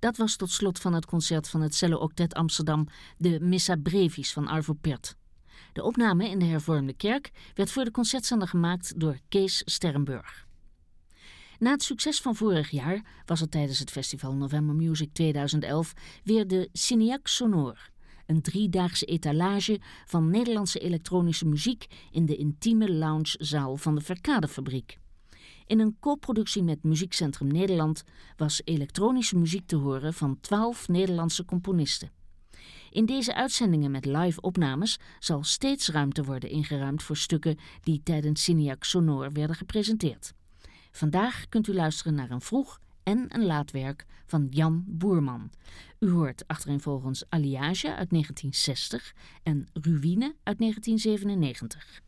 Dat was tot slot van het concert van het Cello Octet Amsterdam de Missa Brevis van Arvo Pärt. De opname in de Hervormde Kerk werd voor de concertzender gemaakt door Kees Sterrenburg. Na het succes van vorig jaar was er tijdens het festival November Music 2011 weer de Cineac Sonor, een 3-daagse etalage van Nederlandse elektronische muziek in de intieme loungezaal van de Verkadefabriek. In een co-productie met Muziekcentrum Nederland was elektronische muziek te horen van 12 Nederlandse componisten. In deze uitzendingen met live opnames zal steeds ruimte worden ingeruimd voor stukken die tijdens Cineac Sonor werden gepresenteerd. Vandaag kunt u luisteren naar een vroeg en een laatwerk van Jan Boerman. U hoort achtereenvolgens Alliage uit 1960 en Ruïne uit 1997.